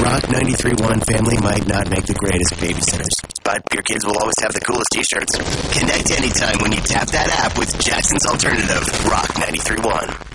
Rock 93.1 family might not make the greatest babysitters, but your kids will always have the coolest t-shirts. Connect anytime when you tap that app with Jackson's Alternative, Rock 93.1.